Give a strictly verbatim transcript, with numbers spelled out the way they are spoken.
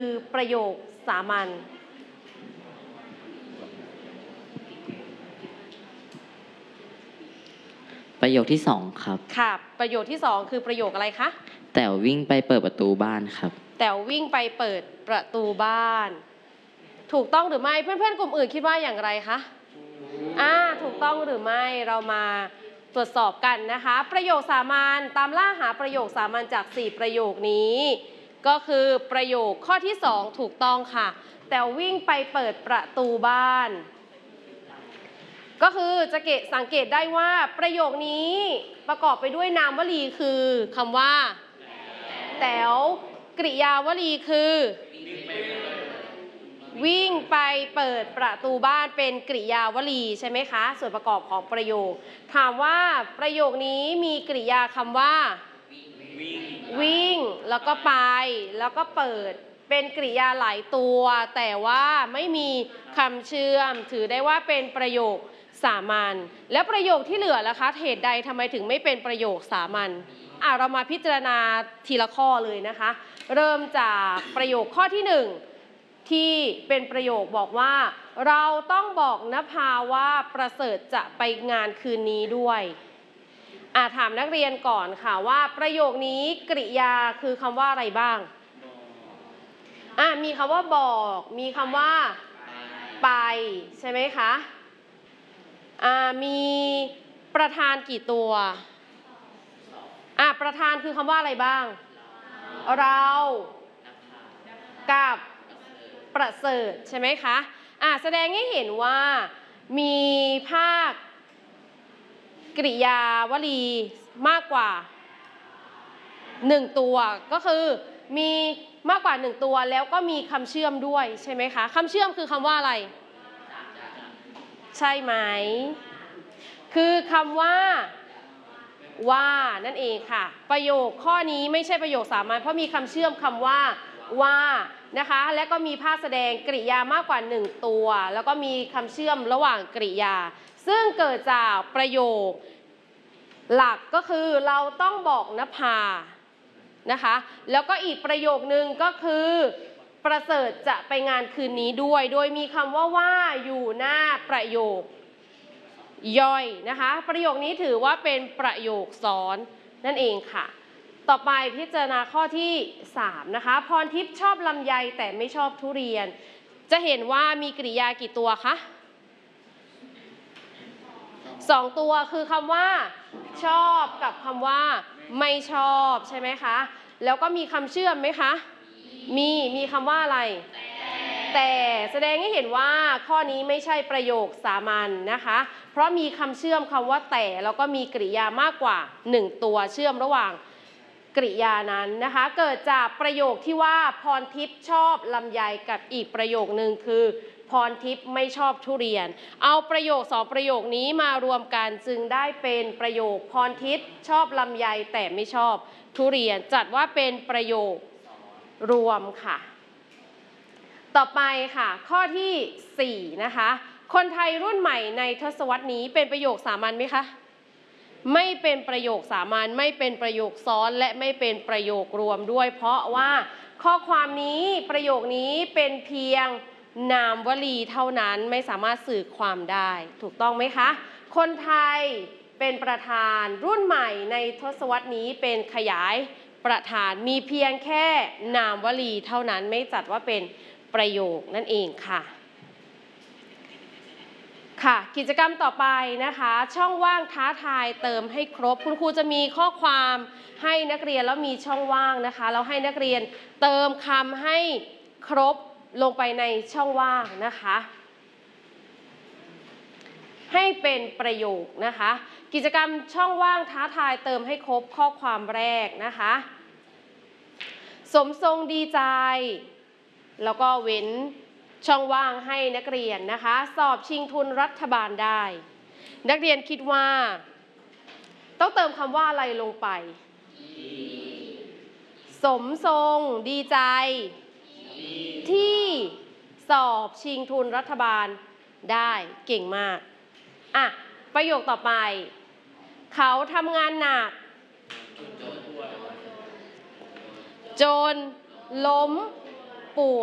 คือประโยคสามัญประโยคที่สองครับค่ะประโยคที่สองคือประโยคอะไรคะแต๋ววิ่งไปเปิดประตูบ้านครับแต๋ววิ่งไปเปิดประตูบ้านถูกต้องหรือไม่เพื่อนๆกลุ่มอื่นคิดว่าอย่างไรคะอ่าถูกต้องหรือไม่เรามาตรวจสอบกันนะคะประโยคสามัญตามล่าหาประโยคสามัญจากสี่ประโยคนี้ก็คือประโยคข้อที่สองถูกต้องค่ะแต๋ววิ่งไปเปิดประตูบ้านก็คือจะเกตสังเกตได้ว่าประโยคนี้ประกอบไปด้วยนามวลีคือคำว่าแต๋วกริยาวลีคือวิ่งไปเปิดประตูบ้านเป็นกริยาวลีใช่ไหมคะส่วนประกอบของประโยคถามว่าประโยคนี้มีกริยาคำว่าวิ่งแล้วก็ไปแล้วก็เปิดเป็นกริยาหลายตัวแต่ว่าไม่มีคำเชื่อมถือได้ว่าเป็นประโยคสามัญแล้วประโยคที่เหลือล่ะคะเหตุใดทำไมถึงไม่เป็นประโยคสามัญอ่ะเรามาพิจารณาทีละข้อเลยนะคะเริ่มจากประโยคข้อที่หนึ่งที่เป็นประโยคบอกว่าเราต้องบอกนภาว่าประเสริฐจะไปงานคืนนี้ด้วยอ่ะถามนักเรียนก่อนค่ะว่าประโยคนี้กริยาคือคำว่าอะไรบ้างอ่ะมีคำว่าบอกมีคำว่าไปใช่ไหมคะอ่ามีประธานกี่ตัวอ่ะประธานคือคำว่าอะไรบ้างเรากับประเสริฐใช่ไหมคะอ่ะแสดงให้เห็นว่ามีภาคกริยาวลีมากกว่าหนึ่งตัวก็คือมีมากกว่าหนึ่งตัวแล้วก็มีคำเชื่อมด้วยใช่ไหมคะคำเชื่อมคือคำว่าอะไรใช่ไหมคือคำว่าว่านั่นเองค่ะประโยคข้อนี้ไม่ใช่ประโยคสามัญเพราะมีคำเชื่อมคำว่าว่านะคะและก็มีภาคแสดงกริยามากกว่าหนึ่งตัวแล้วก็มีคำเชื่อมระหว่างกริยาซึ่งเกิดจากประโยคหลักก็คือเราต้องบอกนภานะคะแล้วก็อีกประโยคนึงก็คือประเสริฐจะไปงานคืนนี้ด้วยโดยมีคำว่าว่าอยู่หน้าประโยคย่อยนะคะประโยคนี้ถือว่าเป็นประโยคซ้อนนั่นเองค่ะต่อไปพิจารณาข้อที่สามนะคะพรทิพย์ชอบลำไยแต่ไม่ชอบทุเรียนจะเห็นว่ามีกริยากี่ตัวคะสองตัวคือคำว่าชอบกับคำว่าไม่ชอบใช่ไหมคะแล้วก็มีคำเชื่อมไหมคะมีมีคำว่าอะไรแต่แสดงให้เห็นว่าข้อนี้ไม่ใช่ประโยคสามัญนะคะเพราะมีคำเชื่อมคำว่าแต่แล้วก็มีกริยามากกว่าหนึ่งตัวเชื่อมระหว่างกริยานั้นนะคะเกิดจากประโยคที่ว่าพรทิพย์ชอบลำไยกับอีกประโยคนึงคือพรทิพย์ไม่ชอบทุเรียนเอาประโยคสองประโยคนี้มารวมกันจึงได้เป็นประโยคพรทิพย์ชอบลำไยแต่ไม่ชอบทุเรียนจัดว่าเป็นประโยครวมค่ะต่อไปค่ะข้อที่สี่นะคะคนไทยรุ่นใหม่ในทศวรรษนี้เป็นประโยคสามัญไหมคะไม่เป็นประโยคสามัญไม่เป็นประโยคซ้อนและไม่เป็นประโยครวมด้วยเพราะว่าข้อความนี้ประโยคนี้เป็นเพียงนามวลีเท่านั้นไม่สามารถสื่อความได้ถูกต้องไหมคะคนไทยเป็นประธานรุ่นใหม่ในทศวรรษนี้เป็นขยายประธานมีเพียงแค่นามวลีเท่านั้นไม่จัดว่าเป็นประโยคนั่นเองค่ะค่ะกิจกรรมต่อไปนะคะช่องว่างท้าทายเติมให้ครบคุณครูจะมีข้อความให้นักเรียนแล้วมีช่องว่างนะคะแล้วให้นักเรียนเติมคำให้ครบลงไปในช่องว่างนะคะให้เป็นประโยคนะคะกิจกรรมช่องว่างท้าทายเติมให้ครบข้อความแรกนะคะสมทรงดีใจแล้วก็เว้นช่องว่างให้นักเรียนนะคะสอบชิงทุนรัฐบาลได้นักเรียนคิดว่าต้องเติมคำว่าอะไรลงไปสมทรงดีใจที่สอบชิงทุนรัฐบาลได้เก่งมากอ่ะประโยคต่อไปเขาทำงานหนักจนล้มป่วย